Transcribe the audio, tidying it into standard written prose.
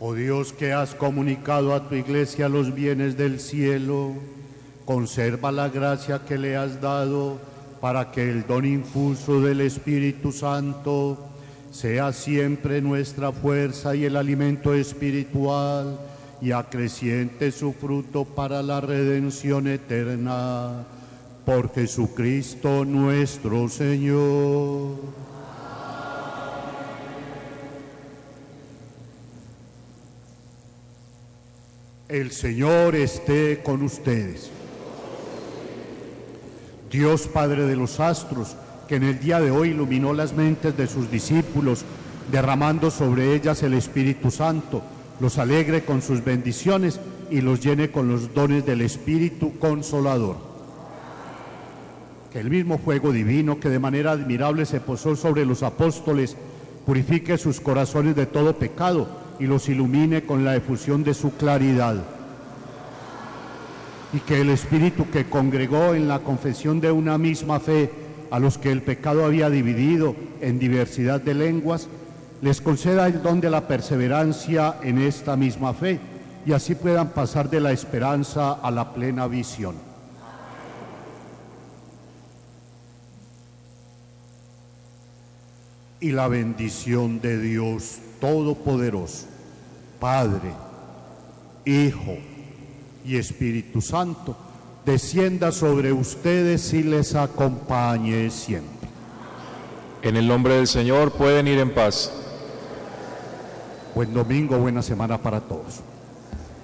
Oh Dios, que has comunicado a tu Iglesia los bienes del cielo, conserva la gracia que le has dado para que el don infuso del Espíritu Santo sea siempre nuestra fuerza y el alimento espiritual, y acreciente su fruto para la redención eterna. Por Jesucristo nuestro Señor. El Señor esté con ustedes. Dios Padre de los astros, que en el día de hoy iluminó las mentes de sus discípulos, derramando sobre ellas el Espíritu Santo, los alegre con sus bendiciones y los llene con los dones del Espíritu Consolador. Que el mismo fuego divino que de manera admirable se posó sobre los apóstoles purifique sus corazones de todo pecado y los ilumine con la efusión de su claridad. Y que el Espíritu que congregó en la confesión de una misma fe a los que el pecado había dividido en diversidad de lenguas, les conceda el don de la perseverancia en esta misma fe, y así puedan pasar de la esperanza a la plena visión. Y la bendición de Dios Todopoderoso, Padre, Hijo y Espíritu Santo, descienda sobre ustedes y les acompañe siempre. En el nombre del Señor pueden ir en paz. Buen domingo, buena semana para todos.